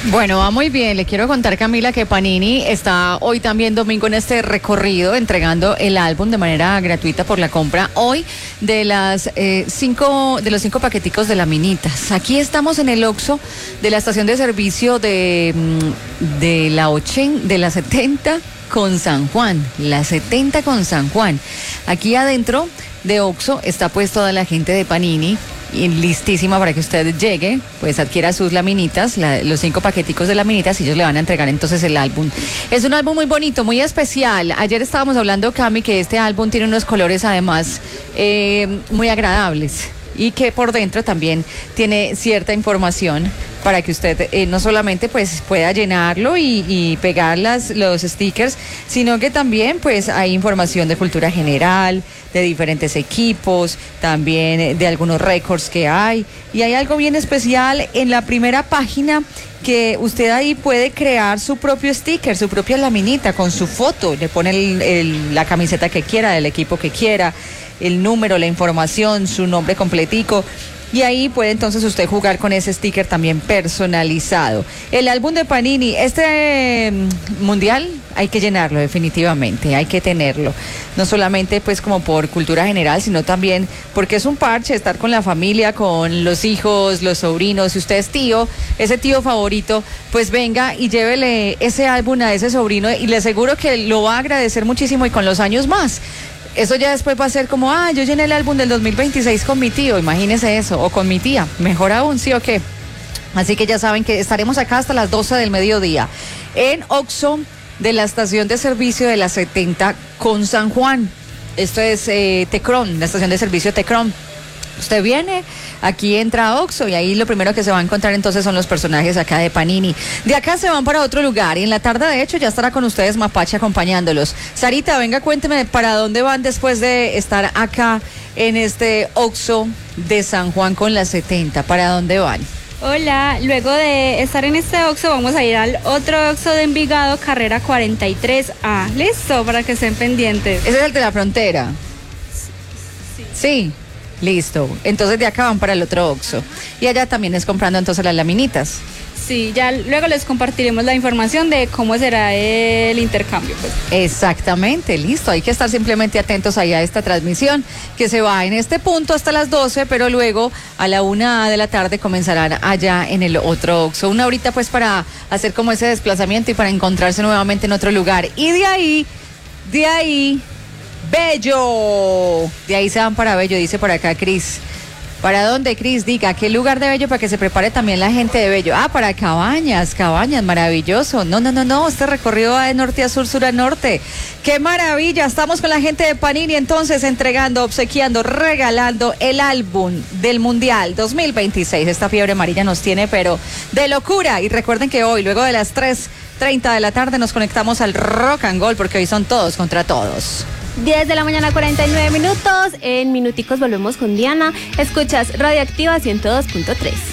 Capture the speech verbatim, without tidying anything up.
Bueno, va muy bien. Le quiero contar, Camila, que Panini está hoy también domingo en este recorrido entregando el álbum de manera gratuita por la compra hoy de las eh, cinco de los cinco paqueticos de laminitas. Aquí estamos en el Oxxo de la estación de servicio de de la ochenta, de la setenta con San Juan, la setenta con San Juan. Aquí adentro de Oxxo está pues toda la gente de Panini y listísima para que usted llegue, pues adquiera sus laminitas, la, los cinco paqueticos de laminitas, y ellos le van a entregar entonces el álbum. Es un álbum muy bonito, muy especial. Ayer estábamos hablando, Cami, que este álbum tiene unos colores además eh, muy agradables y que por dentro también tiene cierta información para que usted eh, no solamente pues pueda llenarlo y, y pegar las, los stickers, sino que también pues hay información de cultura general, de diferentes equipos, también de algunos récords que hay, y hay algo bien especial en la primera página, que usted ahí puede crear su propio sticker, su propia laminita con su foto, le pone el, el, la camiseta que quiera, del equipo que quiera, el número, la información, su nombre completico. Y ahí puede entonces usted jugar con ese sticker también personalizado. El álbum de Panini, este eh, mundial hay que llenarlo definitivamente, hay que tenerlo. No solamente pues como por cultura general, sino también porque es un parche, estar con la familia, con los hijos, los sobrinos. Si usted es tío, ese tío favorito, pues venga y llévele ese álbum a ese sobrino y le aseguro que lo va a agradecer muchísimo, y con los años más. Eso ya después va a ser como, ah, yo llené el álbum del dos mil veintiséis con mi tío, imagínese eso, o con mi tía, mejor aún, ¿sí o qué? Así que ya saben que estaremos acá hasta las doce del mediodía, en Oxxo de la estación de servicio de la setenta con San Juan. Esto es eh, Tecron, la estación de servicio Tecron. Usted viene, aquí entra a Oxxo y ahí lo primero que se va a encontrar entonces son los personajes acá de Panini. De acá se van para otro lugar y en la tarde de hecho ya estará con ustedes Mapache acompañándolos. Sarita, venga, cuénteme para dónde van después de estar acá en este Oxxo de San Juan con la setenta. ¿Para dónde van? Hola, luego de estar en este Oxxo vamos a ir al otro Oxxo de Envigado, carrera cuarenta y tres A. Listo, para que estén pendientes. ¿Ese es el de la frontera? Sí. Sí. Listo, entonces de acá van para el otro Oxxo. Y allá también es comprando entonces las laminitas. Sí, ya luego les compartiremos la información de cómo será el intercambio, pues. Exactamente, listo. Hay que estar simplemente atentos ahí a esta transmisión que se va en este punto hasta las doce, pero luego a la una de la tarde comenzarán allá en el otro Oxxo. Una horita pues para hacer como ese desplazamiento y para encontrarse nuevamente en otro lugar. Y de ahí, de ahí... Bello, de ahí se van para Bello, dice por acá Cris. ¿Para dónde, Cris? Diga, ¿qué lugar de Bello para que se prepare también la gente de Bello? Ah, para Cabañas, Cabañas, maravilloso. No, no, no, no, este recorrido va de norte a sur, sur a norte. ¡Qué maravilla! Estamos con la gente de Panini entonces entregando, obsequiando, regalando el álbum del Mundial dos mil veintiséis. Esta fiebre amarilla nos tiene, pero de locura. Y recuerden que hoy, luego de las tres treinta de la tarde, nos conectamos al Rock and Gold, porque hoy son todos contra todos. diez de la mañana, cuarenta y nueve minutos. En minuticos volvemos con Diana. Escuchas Radioactiva ciento dos punto tres.